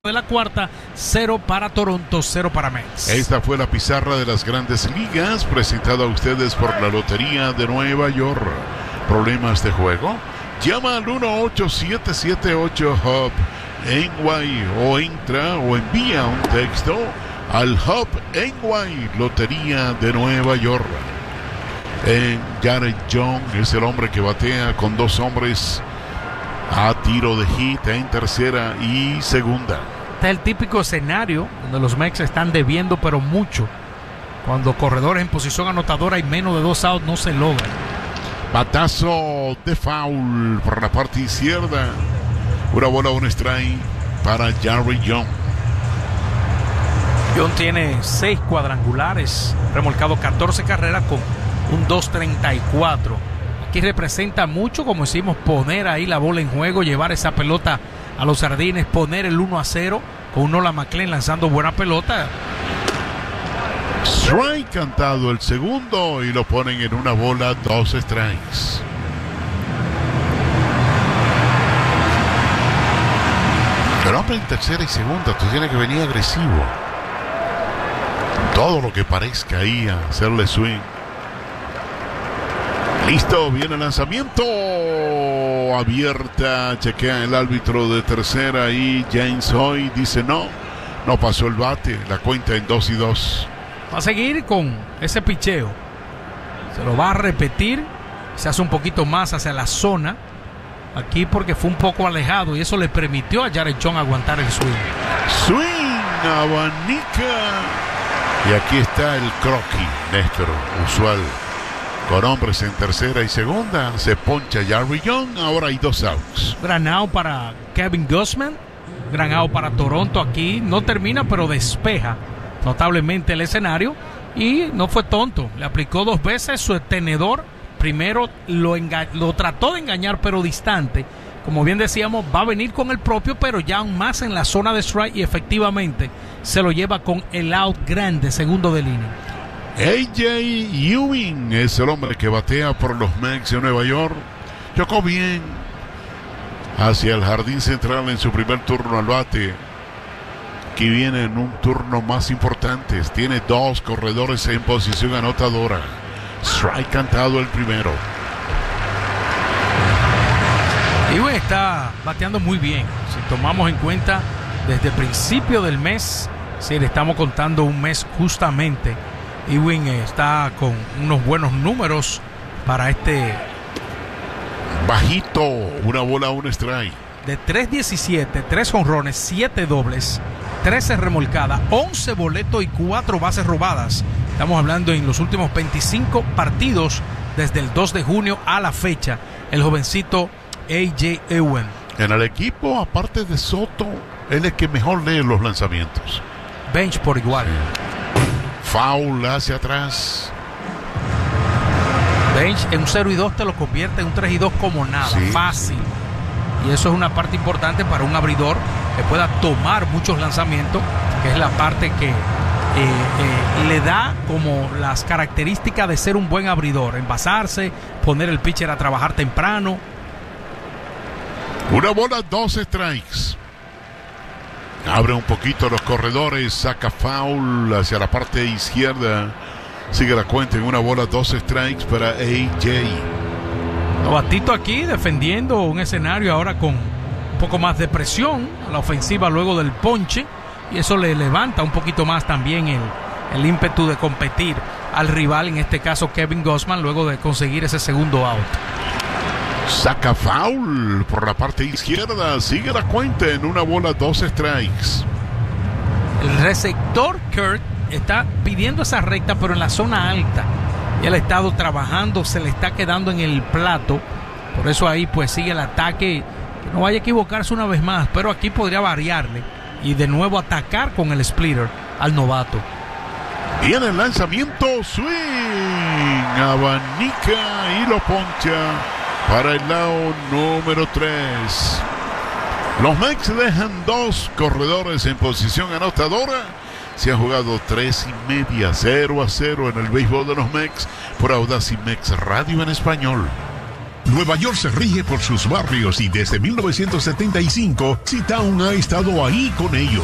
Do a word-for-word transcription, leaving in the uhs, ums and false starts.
de la cuarta, cero para Toronto, cero para Mets. Esta fue la pizarra de las Grandes Ligas, presentada a ustedes por la Lotería de Nueva York. ¿Problemas de juego? Llama al uno ocho siete siete ocho Hub N Y o entra o envía un texto al Hub N Y, Lotería de Nueva York. En Jared Young es el hombre que batea con dos hombres a tiro de hit en tercera y segunda. Este es el típico escenario donde los Mets están debiendo, pero mucho. Cuando corredores en posición anotadora y menos de dos outs no se logran. Batazo de foul por la parte izquierda. Una bola, un strike para Jared Young. Young tiene seis cuadrangulares, remolcado catorce carreras con un dos treinta y cuatro. Aquí representa mucho, como decimos, poner ahí la bola en juego, llevar esa pelota a los jardines, poner el uno a cero con Nolan McLain lanzando buena pelota. Strike cantado el segundo y lo ponen en una bola, dos strikes. Pero hombre, en tercera y segunda, tú tienes que venir agresivo. Todo lo que parezca ahí a hacerle swing. Listo, viene el lanzamiento. Abierta, chequea el árbitro de tercera y James Hoy dice no, no pasó el bate, la cuenta en dos y dos. Va a seguir con ese picheo. Se lo va a repetir. Se hace un poquito más hacia la zona. Aquí porque fue un poco alejado y eso le permitió a Jared Young aguantar el swing. Swing, abanica. Y aquí está el croquis, Néstor, usual. Con hombres en tercera y segunda, se poncha Jared Young. Ahora hay dos outs. Gran out para Kevin Gausman. Gran out para Toronto aquí. No termina, pero despeja notablemente el escenario. Y no fue tonto. Le aplicó dos veces su tenedor. Primero lo, enga- lo trató de engañar, pero distante. Como bien decíamos, va a venir con el propio, pero ya aún más en la zona de strike. Y efectivamente se lo lleva con el out grande, segundo de línea. A J Ewing es el hombre que batea por los Mets de Nueva York. Chocó bien hacia el jardín central en su primer turno al bate. Aquí viene en un turno más importante. Tiene dos corredores en posición anotadora. Strike cantado el primero. Ewing está bateando muy bien. Si tomamos en cuenta desde el principio del mes, si le estamos contando un mes justamente, Ewing está con unos buenos números para este. Bajito, una bola, un strike. De tres diecisiete, tres jonrones, siete dobles, trece remolcadas, once boletos y cuatro bases robadas. Estamos hablando en los últimos veinticinco partidos desde el dos de junio a la fecha. El jovencito A J Ewing. En el equipo, aparte de Soto, él es que mejor lee los lanzamientos. Bench por igual. Foul hacia atrás. Bench en un cero y dos te lo convierte en un tres y dos como nada, sí, fácil. Y eso es una parte importante para un abridor que pueda tomar muchos lanzamientos, que es la parte que eh, eh, le da como las características de ser un buen abridor. Envasarse, poner el pitcher a trabajar temprano. Una bola, dos strikes. Abre un poquito los corredores, saca foul hacia la parte izquierda. Sigue la cuenta en una bola, dos strikes para A J. Novatito aquí defendiendo un escenario ahora con un poco más de presión a la ofensiva luego del ponche. Y eso le levanta un poquito más también el, el ímpetu de competir al rival, en este caso Kevin Gausman, luego de conseguir ese segundo out. Saca foul por la parte izquierda. Sigue la cuenta en una bola, dos strikes. El receptor Kirk está pidiendo esa recta, pero en la zona alta. Y él ha estado trabajando, se le está quedando en el plato. Por eso ahí pues sigue el ataque. Que no vaya a equivocarse una vez más, pero aquí podría variarle y de nuevo atacar con el splitter al novato. Viene el lanzamiento, swing, abanica y lo poncha para el lado número tres. Los Mets dejan dos corredores en posición anotadora. Se han jugado tres y media, cero a cero en el béisbol de los Mets por Audacy Mex Radio en español. Nueva York se rige por sus barrios y desde mil novecientos setenta y cinco, C-Town ha estado ahí con ellos.